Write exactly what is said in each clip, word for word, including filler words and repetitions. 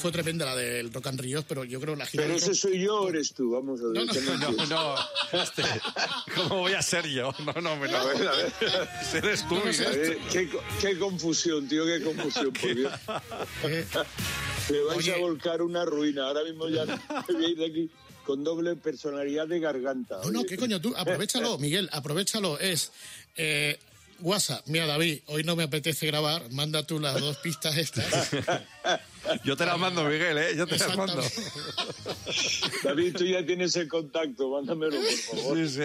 fue tremenda, la del Rock and Rio, pero yo creo la gira... Pero ese rock... soy yo o eres tú, vamos a ver. No, no, no, no. Este, ¿cómo voy a ser yo? No, no, pero... A ver, a ver. Eres tú, no, no sé, qué, qué confusión, tío, qué confusión, por Dios. Me vais Oye. a volcar una ruina, ahora mismo ya me voy a ir de aquí con doble personalidad de garganta. No, no, ¿qué coño? Tú, aprovechalo, Miguel, aprovechalo, es... Eh, WhatsApp, mira David, hoy no me apetece grabar, manda tú las dos pistas estas. Yo te las mando, Miguel, ¿eh? Yo te las mando. David, tú ya tienes el contacto, mándamelo, por favor. Sí,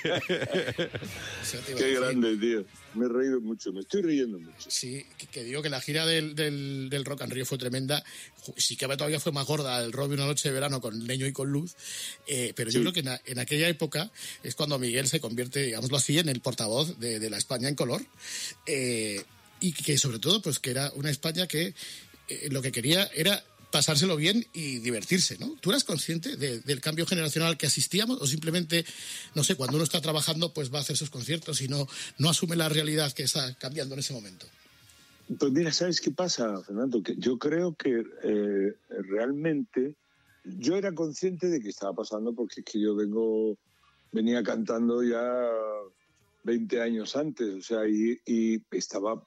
sí. Qué grande, tío. Me he reído mucho, me estoy riendo mucho. Sí, que, que digo que la gira del, del, del Rock and Rio fue tremenda. Sí que todavía fue más gorda el Robbie una noche de verano con leño y con luz. Eh, pero sí. Yo creo que en, en aquella época es cuando Miguel se convierte, digámoslo así, en el portavoz de, de la España en color. Eh, y que sobre todo, pues que era una España que eh, lo que quería era pasárselo bien y divertirse, ¿no? ¿Tú eras consciente de, del cambio generacional al que asistíamos o simplemente, no sé, cuando uno está trabajando pues va a hacer sus conciertos y no, no asume la realidad que está cambiando en ese momento? Pues mira, ¿sabes qué pasa, Fernando? Que yo creo que eh, realmente yo era consciente de que estaba pasando porque es que yo vengo, venía cantando ya veinte años antes, o sea, y, y estaba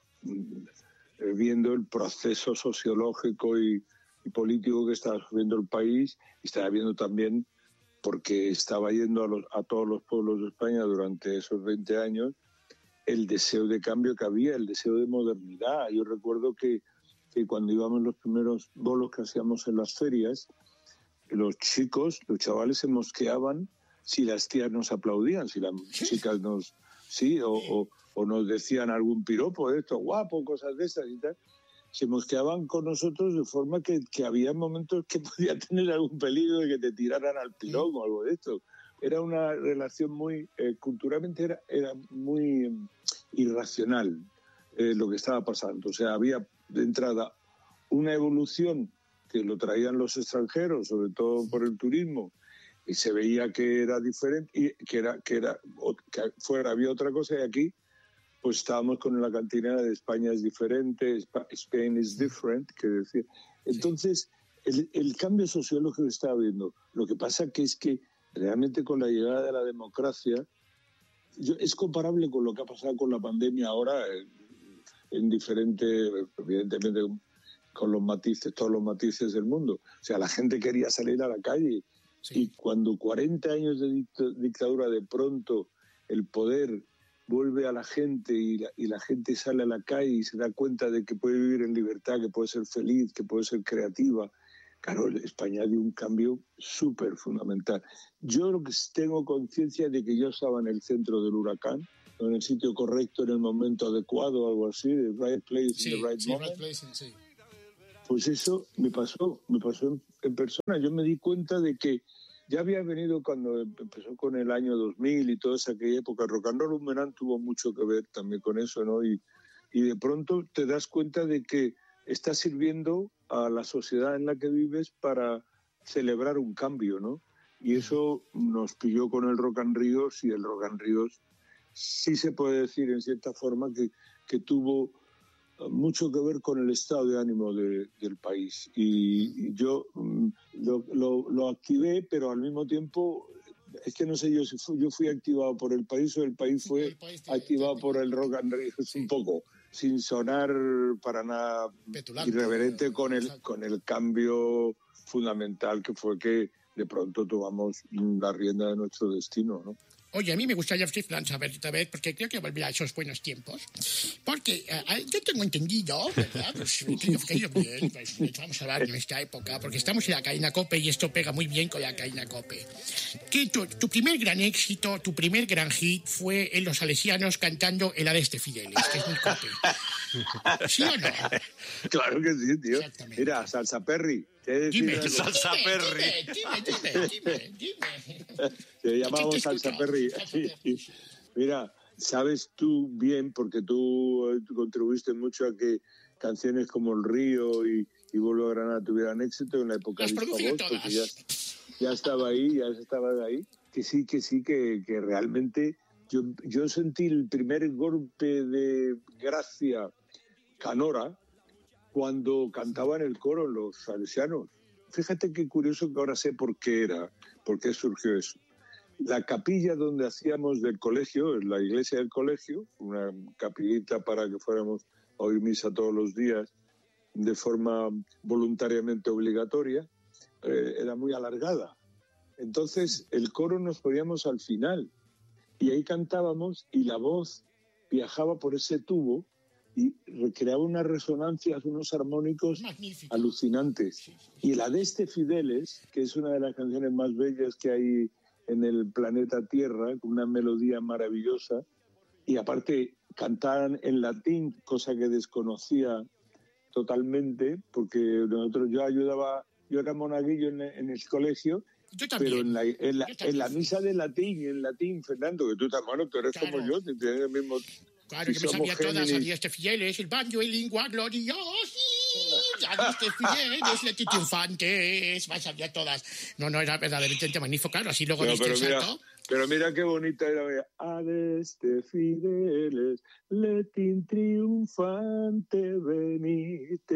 viendo el proceso sociológico y y político que estaba sufriendo el país, y estaba viendo también, porque estaba yendo a, los, a todos los pueblos de España durante esos veinte años, el deseo de cambio que había, el deseo de modernidad. Yo recuerdo que, que cuando íbamos los primeros bolos que hacíamos en las ferias, los chicos, los chavales se mosqueaban si las tías nos aplaudían, si las chicas nos... Sí, o, o, o nos decían algún piropo de esto, guapo, cosas de esas y tal. Se mosqueaban con nosotros de forma que, que había momentos que podía tener algún peligro de que te tiraran al pilón o algo de esto. Era una relación muy, eh, culturalmente era, era muy eh, irracional eh, lo que estaba pasando. O sea, había de entrada una evolución que lo traían los extranjeros, sobre todo por el turismo, y se veía que era diferente, y que era, que era, que fuera había otra cosa, y aquí pues estábamos con la cantina de España es diferente, Spain is different, que decía. Entonces, el, el cambio sociológico que está habiendo, lo que pasa que es que realmente con la llegada de la democracia, yo, es comparable con lo que ha pasado con la pandemia ahora, en, en diferente, evidentemente con los matices, todos los matices del mundo. O sea, la gente quería salir a la calle, sí. Y cuando cuarenta años de dictadura, de pronto el poder vuelve a la gente y la, y la gente sale a la calle y se da cuenta de que puede vivir en libertad, que puede ser feliz, que puede ser creativa. Claro, España dio un cambio súper fundamental. Yo lo que tengo conciencia de que yo estaba en el centro del huracán, en el sitio correcto, en el momento adecuado, algo así, the right place sí, in the right sí, moment. Right place, sí. Pues eso me pasó, me pasó en, en persona. Yo me di cuenta de que ya había venido cuando empezó con el año dos mil y toda esa aquella época. Rock and Roll Boomerang tuvo mucho que ver también con eso, ¿no? Y, y de pronto te das cuenta de que estás sirviendo a la sociedad en la que vives para celebrar un cambio, ¿no? Y eso nos pilló con el Rock and Ríos, y el Rock and Ríos sí se puede decir en cierta forma que, que tuvo mucho que ver con el estado de ánimo de, del país. Y, y yo lo, lo, lo activé, pero al mismo tiempo, es que no sé yo si fui, yo fui activado por el país o el país fue el país te, activado te, te, por el Rock and Rio, sí. Un poco, sin sonar para nada petulante, irreverente pero, con, el, con el cambio fundamental que fue que de pronto tomamos la rienda de nuestro destino, ¿no? Oye, a mí me gustaría saber otra vez, porque creo que volverá a esos buenos tiempos. Porque uh, yo tengo entendido, ¿verdad? Pues creo que yo bien, pues vamos a hablar en esta época, porque estamos en la cadena COPE y esto pega muy bien con la cadena COPE. Que tu, tu primer gran éxito, tu primer gran hit fue en Los Salesianos cantando El Adeste Fideles, que es muy COPE. ¿Sí o no? Claro que sí, tío. Mira, Salsa Perry. Dime, dime, Salsa dime, Perry. Dime, dime, dime, dime. Te llamamos Salsa Perry. Mira, sabes tú bien, porque tú, tú contribuiste mucho a que canciones como El Río y, y Vuelvo a Granada tuvieran éxito en la época de Disco Voz, porque ya, ya estaba ahí, ya estaba ahí. Que sí, que sí, que, que realmente yo, yo sentí el primer golpe de gracia canora cuando cantaban el coro los salesianos. Fíjate qué curioso que ahora sé por qué era, por qué surgió eso. La capilla donde hacíamos del colegio, la iglesia del colegio, una capillita para que fuéramos a oír misa todos los días de forma voluntariamente obligatoria, eh, era muy alargada. Entonces el coro nos poníamos al final y ahí cantábamos y la voz viajaba por ese tubo y recreaba unas resonancias, unos armónicos magnífico, alucinantes. Sí, sí, sí. Y la de este Fideles, que es una de las canciones más bellas que hay en el planeta Tierra, con una melodía maravillosa, y aparte cantaban en latín, cosa que desconocía totalmente, porque nosotros yo ayudaba, yo era monaguillo en, en el colegio, pero en la, en, la, en la misa de latín, en latín, Fernando, que tú tan bueno, tú eres claro. como yo, te tienes el mismo... Claro, si yo me sabía todas, sabía este Fideles, el baño, el lingua gloriosi, ya este Fideles, le triunfantes, me sabía todas. No, no, era verdaderamente magnífico, claro, así luego no, diste el mira, salto. Pero mira qué bonita era, ad este Fideles, letin triunfante, venite,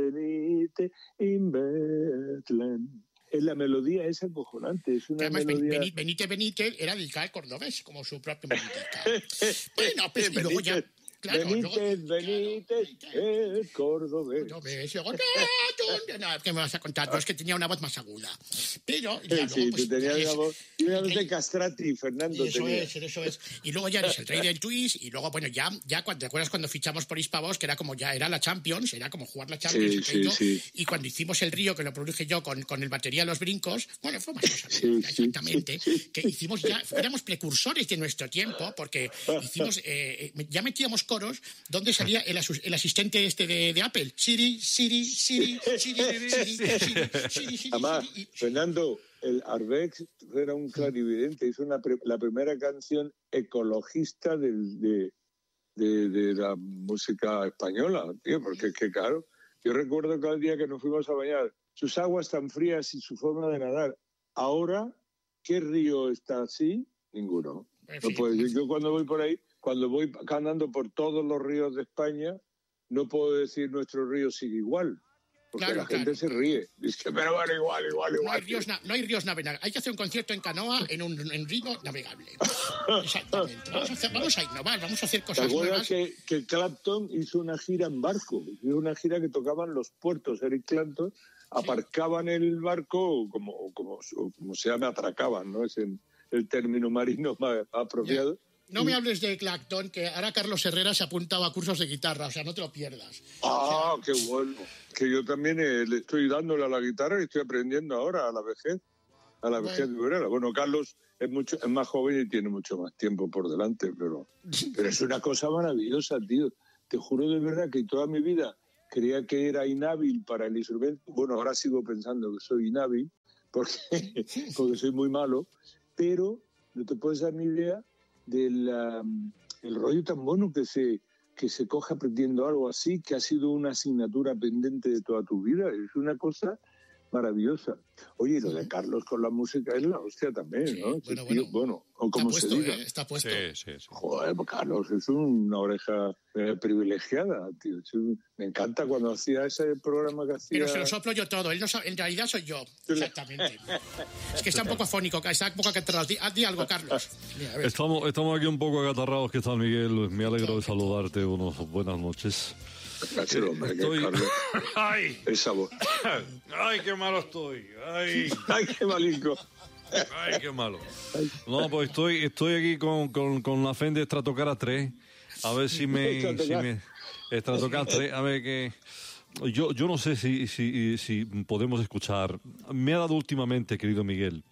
venite, in Betlem. Es la melodía esa acojonante, es una además, melodía... Benite, Benite, Benite era dedicar cordobés, como su propio melodía. Bueno, pues, y luego ya... Claro, Benítez, luego, Benítez, claro, el cordobés. Cordobés, luego, no, no, no, ¿qué me vas a contar? No, es que tenía una voz más aguda. Pero ya sí, luego, pues, tú tenías es, una voz, y una voz de castrati, Fernando. Eso tenía. es, eso es. Y luego ya eres el rey del twist, y luego, bueno, ya, ya cuando, ¿te acuerdas cuando fichamos por Hispavox, que era como ya era la Champions, era como jugar la Champions, sí, y, sí, sí. y cuando hicimos el Río, que lo produje yo con, con el batería Los Brincos, bueno, fue más cosa, sí, exactamente, sí, sí. que hicimos ya, éramos precursores de nuestro tiempo, porque hicimos, eh, ya metíamos coros donde salía el, el asistente este de, de Apple, Siri, Siri, Siri, Siri, Siri, Siri, Siri, Siri, Siri. Además, Siri, y... Fernando, el Arbex era un clarividente, hizo una pre, la primera canción ecologista del, de, de, de la música española, tío, porque es que, claro, yo recuerdo cada día que nos fuimos a bañar, sus aguas tan frías y su forma de nadar. Ahora, ¿qué río está así? Ninguno. No puedo decir, yo cuando voy por ahí, cuando voy andando por todos los ríos de España, no puedo decir nuestro río sigue igual. Porque claro, la gente claro. se ríe. Dice, pero bueno, igual, igual, igual. No hay ríos, na- no hay ríos navegables. Hay que hacer un concierto en canoa en un en río navegable. Exactamente. Vamos a, hacer, vamos a innovar, vamos a hacer cosas ¿Te acuerdas nuevas? Que, que Clapton hizo una gira en barco? Hizo una gira que tocaban los puertos. Eric Clapton aparcaban sí. el barco, como, como, como se llama, atracaban, ¿no? Es el, el término marino más apropiado. Ya. No me hables de Clapton, que ahora Carlos Herrera se apuntaba a cursos de guitarra, o sea, no te lo pierdas. Ah, o sea, qué bueno. Que yo también eh, le estoy dándole a la guitarra y estoy aprendiendo ahora a la vejez, a la bueno. vejez de Herrera. Bueno, Carlos es mucho es más joven y tiene mucho más tiempo por delante, pero, pero es una cosa maravillosa, tío. Te juro de verdad que toda mi vida creía que era inhábil para el instrumento. Bueno, ahora sigo pensando que soy inhábil porque, porque soy muy malo, pero no te puedes dar ni idea del um, el rollo tan bueno que se, que se coge aprendiendo algo así, que ha sido una asignatura pendiente de toda tu vida. Es una cosa maravillosa. Oye, lo de Carlos con la música es la hostia también, sí, ¿no? Bueno, tío, bueno, bueno, o como puesto, se diga. ¿eh? Está puesto. Sí, sí, sí. Joder, Carlos, es una oreja eh, privilegiada, tío. Me encanta cuando hacía ese programa que hacía... Pero se lo soplo yo todo, él no sabe, en realidad soy yo, exactamente. Es que está un poco afónico, está un poco acatarrado. Di, di algo, Carlos. Mira, estamos, estamos aquí un poco acatarrados. ¿Qué tal, Miguel? Me alegro de saludarte. Unos, buenas noches. Gracias, hombre, estoy... ¡Ay! Esa voz. ¡Ay, qué malo estoy! ¡Ay! ¡Ay, qué malico! ¡Ay, qué malo! No, pues estoy, estoy aquí con, con, con la Fender Stratocaster tres. A ver si me... si me Stratocaster tres, a ver qué... Yo, yo no sé si, si, si podemos escuchar. Me ha dado últimamente, querido Miguel,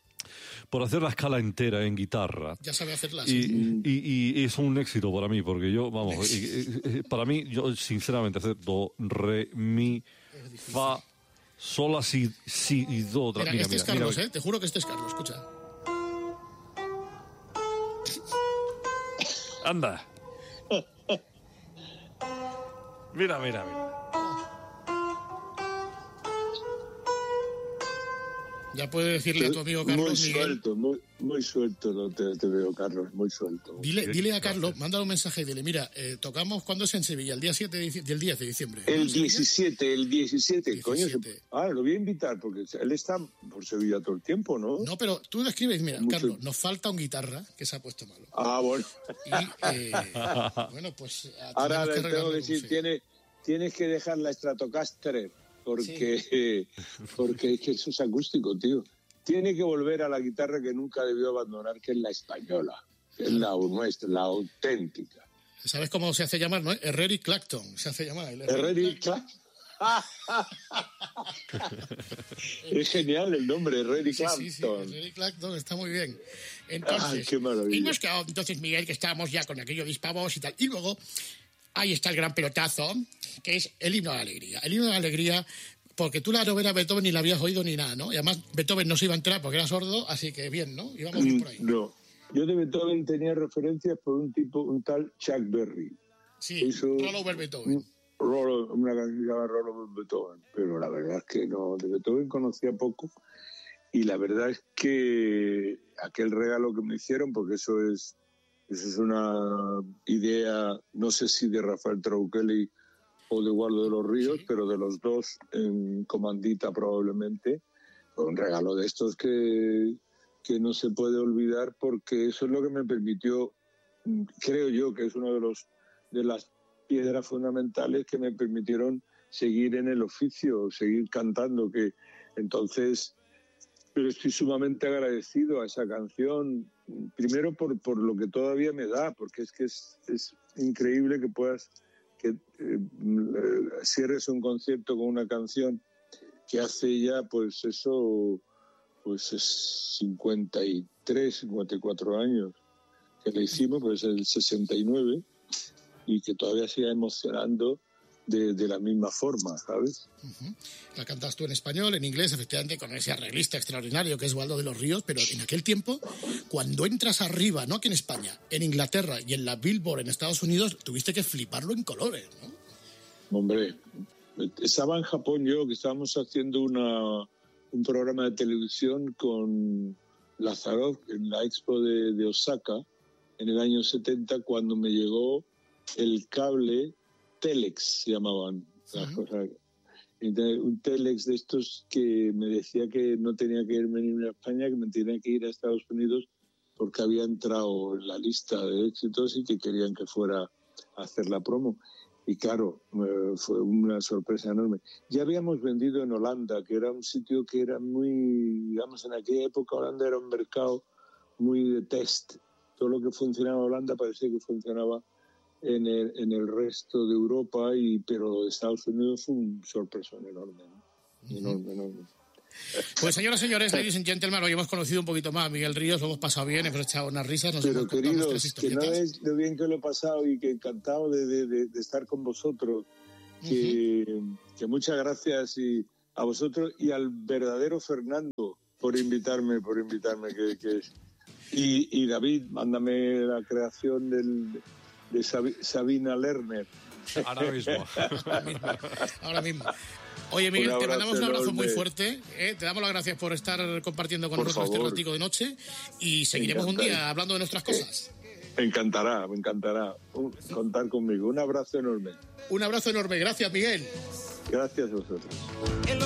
por hacer la escala entera en guitarra. Ya sabe hacerla. Y, sí. y, y es un éxito para mí, porque yo, vamos, y, y, para mí, yo sinceramente hacer do, re, mi, fa, sol, la, si, si y do. Mira, mira, este mira, es Carlos, mira. ¿eh? Te juro que este es Carlos, escucha. Anda. Mira, mira, mira. Ya puedes decirle a tu amigo Carlos, muy Miguel. Suelto, muy, muy suelto, no te, te veo, Carlos, muy suelto. Dile, dile a Carlos, mándale un mensaje y dile, mira, eh, tocamos, ¿cuándo es en Sevilla? El día siete de diciembre, el diez de diciembre. ¿No? El diecisiete, el diecisiete, diecisiete. coño. Se, ah, lo voy a invitar, porque él está por Sevilla todo el tiempo, ¿no? No, pero tú le escribes, mira, Mucho. Carlos, nos falta un guitarra que se ha puesto malo. Ah, bueno. Y, eh, bueno, pues... Ahora le tengo que decir, tiene, tienes que dejar la Stratocaster, porque, sí. porque es que eso es acústico, tío. Tiene que volver a la guitarra que nunca debió abandonar, que es la española, que es la nuestra, la auténtica. ¿Sabes cómo se hace llamar, no? Herreri Clacton se hace llamar. Herreri Clacton. Es genial el nombre, Herreri Clacton. Sí, sí, sí, Herreri Clacton está muy bien. Entonces, Ay, qué maravilla. Hemos quedado, entonces, Miguel, que estábamos ya con aquello dispavos y tal. Y luego, ahí está el gran pelotazo, que es el himno de la alegría. El himno de la alegría... Porque tú la novela de Beethoven ni la habías oído ni nada, ¿no? Y además Beethoven no se iba a entrar porque era sordo, así que bien, ¿no? Íbamos bien por ahí. No, yo de Beethoven tenía referencias por un tipo, un tal Chuck Berry. Sí, Roll Over Beethoven. Roll, una canción que se llama Roll Over Beethoven, pero la verdad es que no, de Beethoven conocía poco y la verdad es que aquel regalo que me hicieron, porque eso es, eso es una idea, no sé si de Rafael Traukeli o de Eduardo de los Ríos, sí. Pero de los dos en comandita probablemente, fue un regalo de estos que, que no se puede olvidar porque eso es lo que me permitió, creo yo que es una de, los, de las piedras fundamentales que me permitieron seguir en el oficio, seguir cantando, que entonces, pero estoy sumamente agradecido a esa canción, primero por, por lo que todavía me da, porque es que es, es increíble que puedas que eh, cierres un concierto con una canción que hace ya, pues eso, pues es cincuenta y tres, cincuenta y cuatro años que le hicimos, pues el sesenta y nueve, y que todavía siga emocionando de, de la misma forma, ¿sabes? Uh-huh. La cantas tú en español, en inglés, efectivamente, con ese arreglista extraordinario que es Waldo de los Ríos, pero en aquel tiempo, cuando entras arriba, no aquí en España, en Inglaterra y en la Billboard en Estados Unidos, tuviste que fliparlo en colores, ¿no? Hombre, estaba en Japón yo, que estábamos haciendo una, un programa de televisión con Lazarov en la Expo de, de Osaka, en el año setenta, cuando me llegó el cable Telex, se llamaban las uh-huh. cosas. Un Telex de estos que me decía que no tenía que irme ni a España, que me tenía que ir a Estados Unidos porque había entrado en la lista de éxitos y que querían que fuera a hacer la promo. Y claro, fue una sorpresa enorme. Ya habíamos vendido en Holanda, que era un sitio que era muy, digamos, en aquella época Holanda era un mercado muy de test. Todo lo que funcionaba en Holanda parecía que funcionaba en el, en el resto de Europa, y pero de Estados Unidos fue un sorpresón enorme, ¿no? enorme, enorme. Pues señoras y señores, ladies and gentlemen, hoy hemos conocido un poquito más a Miguel Ríos, lo hemos pasado bien, hemos echado unas risas, nos pero hemos queridos, que no es lo bien que lo he pasado y que encantado de, de, de, de estar con vosotros, que, uh-huh. que muchas gracias y a vosotros y al verdadero Fernando por invitarme, por invitarme que, que y, y David, mándame la creación del de Sabina Lerner. Ahora mismo. Ahora mismo. Ahora mismo. Oye, Miguel, te mandamos un abrazo enorme. Muy fuerte. ¿eh? Te damos las gracias por estar compartiendo con por nosotros favor. Este ratico de noche y seguiremos un día hablando de nuestras cosas. Me encantará, me encantará contar conmigo. Un abrazo enorme. Un abrazo enorme. Gracias, Miguel. Gracias a vosotros.